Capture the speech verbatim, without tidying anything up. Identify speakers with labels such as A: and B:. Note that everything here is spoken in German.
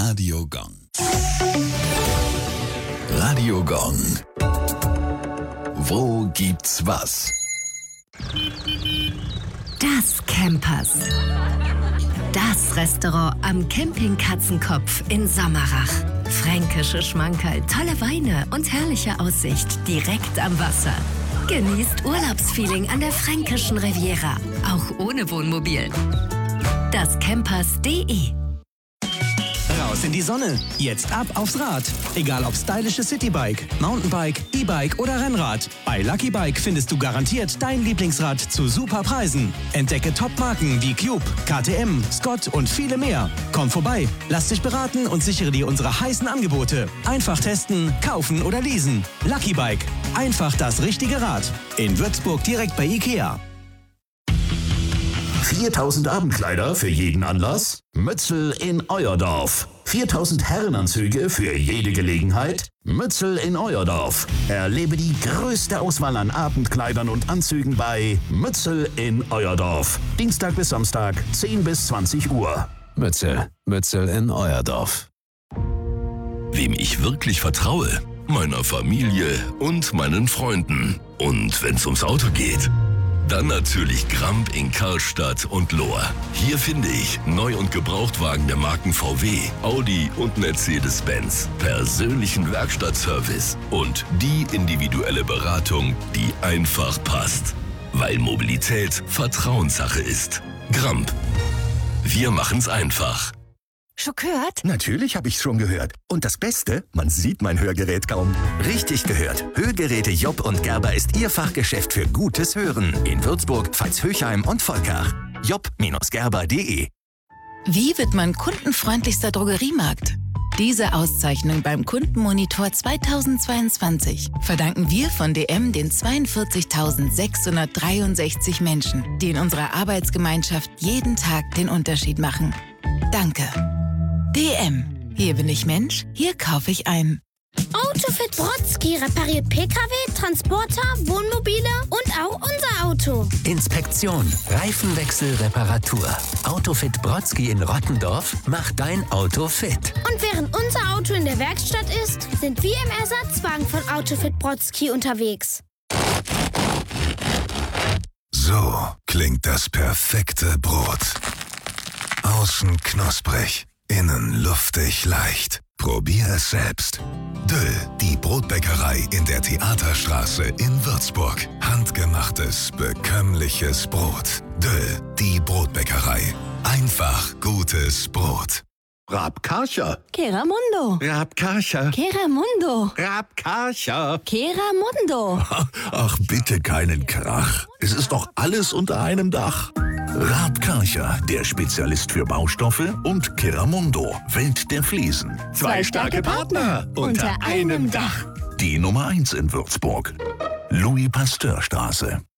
A: Radio Gong. Radio Gong. Wo gibt's was?
B: Das Campers. Das Restaurant am Camping Katzenkopf in Sommerach. Fränkische Schmankerl, tolle Weine und herrliche Aussicht direkt am Wasser. Genießt Urlaubsfeeling an der fränkischen Riviera, auch ohne Wohnmobil. das campers punkt de.
C: Raus in die Sonne. Jetzt ab aufs Rad. Egal ob stylische Citybike, Mountainbike, E-Bike oder Rennrad. Bei Lucky Bike findest du garantiert dein Lieblingsrad zu super Preisen. Entdecke Top-Marken wie Cube, K T M, Scott und viele mehr. Komm vorbei, lass dich beraten und sichere dir unsere heißen Angebote. Einfach testen, kaufen oder leasen. Lucky Bike. Einfach das richtige Rad. In Würzburg direkt bei Ikea.
D: viertausend Abendkleider für jeden Anlass? Mützel in Euerdorf. viertausend Herrenanzüge für jede Gelegenheit? Mützel in Euerdorf. Erlebe die größte Auswahl an Abendkleidern und Anzügen bei Mützel in Euerdorf. Dienstag bis Samstag, zehn bis zwanzig Uhr.
A: Mützel. Mützel in Euerdorf.
E: Wem ich wirklich vertraue? Meiner Familie und meinen Freunden. Und wenn's ums Auto geht? Dann natürlich Gramp in Karlstadt und Lohr. Hier finde ich Neu- und Gebrauchtwagen der Marken V W, Audi und Mercedes-Benz, persönlichen Werkstattservice und die individuelle Beratung, die einfach passt. Weil Mobilität Vertrauenssache ist. Gramp. Wir machen's einfach.
F: Schon gehört?
G: Natürlich habe ich schon gehört. Und das Beste, man sieht mein Hörgerät kaum. Richtig gehört. Hörgeräte Jopp und Gerber ist Ihr Fachgeschäft für gutes Hören. In Würzburg, Veitshöchheim und Volkach. jopp Gerber punkt de.
F: Wie wird man kundenfreundlichster Drogeriemarkt? Diese Auszeichnung beim Kundenmonitor zweitausendzweiundzwanzig verdanken wir von D M den zweiundvierzigtausendsechshundertdreiundsechzig Menschen, die in unserer Arbeitsgemeinschaft jeden Tag den Unterschied machen. Danke. D M. Hier bin ich Mensch, hier kaufe ich ein.
H: Autofit Brodsky repariert P K W, Transporter, Wohnmobile und auch unser Auto.
I: Inspektion, Reifenwechsel, Reparatur. Autofit Brodsky in Rottendorf macht dein Auto fit.
H: Und während unser Auto in der Werkstatt ist, sind wir im Ersatzwagen von Autofit Brodsky unterwegs.
J: So klingt das perfekte Brot. Außen knusprig, innen luftig leicht. Probier es selbst. Döll, die Brotbäckerei in der Theaterstraße in Würzburg. Handgemachtes, bekömmliches Brot. Döll, die Brotbäckerei. Einfach gutes Brot.
G: Rabkarcher.
B: Keramundo.
G: Rabkarcher.
B: Keramundo.
G: Rabkarcher.
B: Keramundo.
J: Ach, bitte keinen Krach. Es ist doch alles unter einem Dach. Raab Karcher, der Spezialist für Baustoffe, und Keramundo, Welt der Fliesen.
G: Zwei starke Partner unter einem Dach.
J: Die Nummer eins in Würzburg. Louis-Pasteur-Straße.